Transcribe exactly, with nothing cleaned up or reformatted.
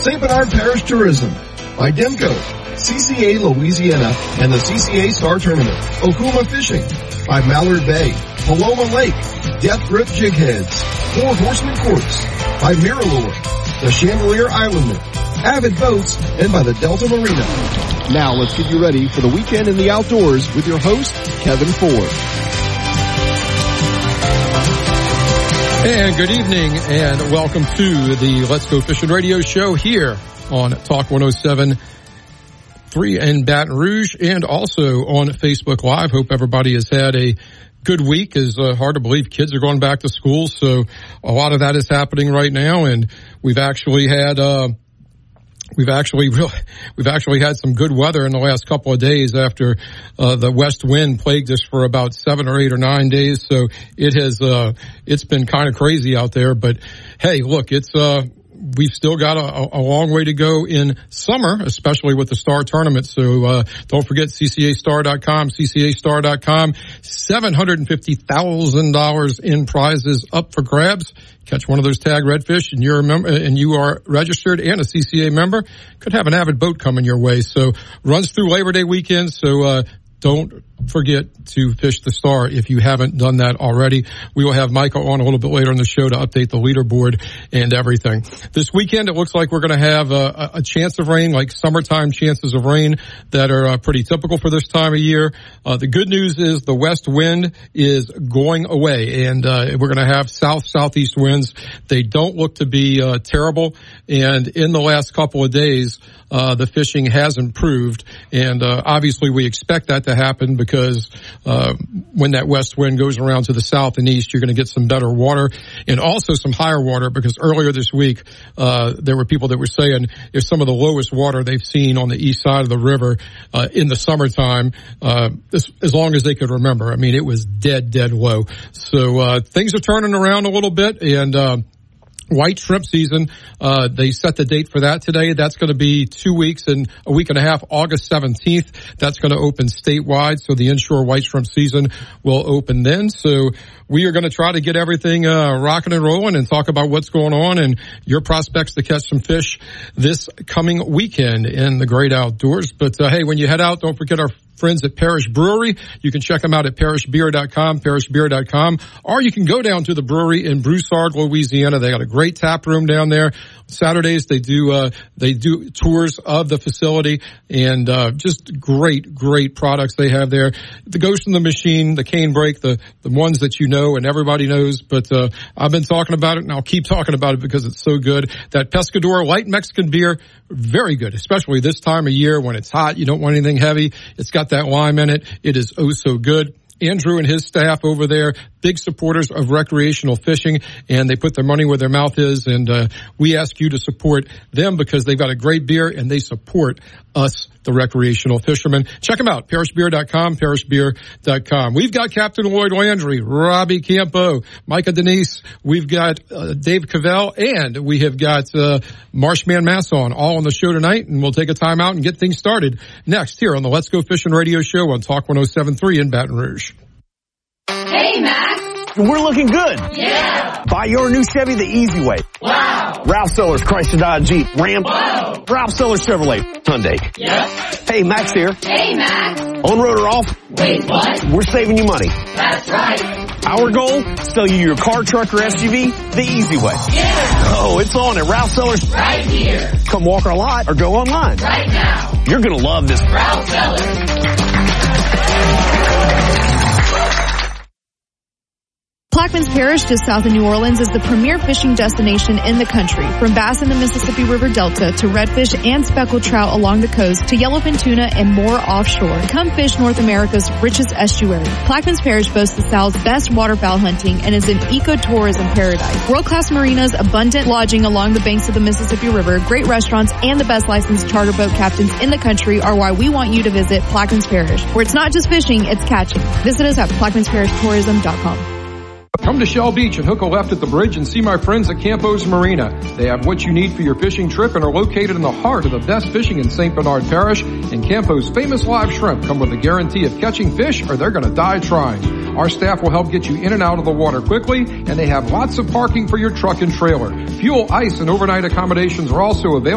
Saint Bernard Parish Tourism by Demco, C C A Louisiana, and the C C A Star Tournament. Okuma Fishing by Mallard Bay, Paloma Lake, Death Grip Jig Heads, Four Horsemen Courts by Miralure, the Chandelier Islandman, Avid Boats, and by the Delta Marina. Now let's get you ready for the weekend in the outdoors with your host, Kevin Ford. And good evening and welcome to the Let's Go Fishing Radio Show here on Talk one oh seven point three in Baton Rouge and also on Facebook Live. Hope everybody has had a good week. It's uh, hard to believe kids are going back to school, so a lot of that is happening right now, and we've actually had uh We've actually really, we've actually had some good weather in the last couple of days after uh, the west wind plagued us for about seven or eight or nine days. So it has, uh, it's been kind of crazy out there. But hey, look, it's, uh, we've still got a, a long way to go in summer, especially with the Star Tournament. So, uh, don't forget C C A star dot com, C C A star dot com, seven hundred fifty thousand dollars in prizes up for grabs. Catch one of those tag redfish and you're a member, and you are registered and a C C A member, could have an Avid boat coming your way. So runs through Labor Day weekend. So, uh, don't forget to fish the Star if you haven't done that already. We will have Micah on a little bit later in the show to update the leaderboard and everything. This weekend, it looks like we're going to have a, a chance of rain, like summertime chances of rain that are uh, pretty typical for this time of year. Uh, the good news is the west wind is going away, and uh, we're going to have south-southeast winds. They don't look to be uh, terrible, and in the last couple of days, uh, the fishing has improved, and uh, obviously we expect that to happen because uh when that west wind goes around to the south and east, you're going to get some better water and also some higher water, because earlier this week uh there were people that were saying it's some of the lowest water they've seen on the east side of the river uh in the summertime, uh as, as long as they could remember. I mean, it was dead, dead low. So uh things are turning around a little bit, and uh white shrimp season, uh, they set the date for that today. That's going to be two weeks and a week and a half, August seventeenth. That's going to open statewide. So the inshore white shrimp season will open then. So we are going to try to get everything, uh, rocking and rolling and talk about what's going on and your prospects to catch some fish this coming weekend in the great outdoors. But, uh, hey, when you head out, don't forget our friends at Parish Brewery. You can check them out at parish beer dot com, parish beer dot com, or you can go down to the brewery in Broussard, Louisiana. They got a great tap room down there. Saturdays they do uh they do tours of the facility, and uh just great, great products they have there. The Ghost in the Machine, the Cane Break, the the ones that you know and everybody knows, but uh I've been talking about it and I'll keep talking about it because it's so good. That Pescador light Mexican beer, very good, especially this time of year when it's hot. You don't want anything heavy. It's got that lime in it. It is oh so good. Andrew and his staff over there, big supporters of recreational fishing, and they put their money where their mouth is, and uh we ask you to support them because they've got a great beer and they support us, the recreational fishermen. Check them out, parish beer dot com, parish beer dot com. We've got Captain Lloyd Landry, Robbie Campo, Micah Denise, we've got uh, Dave Cavell, and we have got uh Marshman Masson all on the show tonight, and we'll take a time out and get things started next here on the Let's Go Fishing Radio Show on Talk one oh seven point three in Baton Rouge. Hey, Mac. We're looking good. Yeah. Buy your new Chevy the easy way. Wow. Ralph Sellers, Chrysler Dodge Jeep, Ram. Whoa. Ralph Sellers Chevrolet, Hyundai. Yep. Hey, Max here. Hey, Max. On road or off? Wait, what? We're saving you money. That's right. Our goal, sell you your car, truck, or S U V the easy way. Yeah. Oh, it's on at Ralph Sellers. Right here. Come walk our lot or go online. Right now. You're going to love this. Ralph Sellers. Plaquemines Parish, just south of New Orleans, is the premier fishing destination in the country. From bass in the Mississippi River Delta to redfish and speckled trout along the coast to yellowfin tuna and more offshore. Come fish North America's richest estuary. Plaquemines Parish boasts the South's best waterfowl hunting and is an ecotourism paradise. World-class marinas, abundant lodging along the banks of the Mississippi River, great restaurants, and the best licensed charter boat captains in the country are why we want you to visit Plaquemines Parish, where it's not just fishing, it's catching. Visit us at plaquemines parish tourism dot com. Come to Shell Beach and hook a left at the bridge and see my friends at Campo's Marina. They have what you need for your fishing trip and are located in the heart of the best fishing in Saint Bernard Parish. And Campo's famous live shrimp come with a guarantee of catching fish or they're going to die trying. Our staff will help get you in and out of the water quickly, and they have lots of parking for your truck and trailer. Fuel, ice, and overnight accommodations are also available.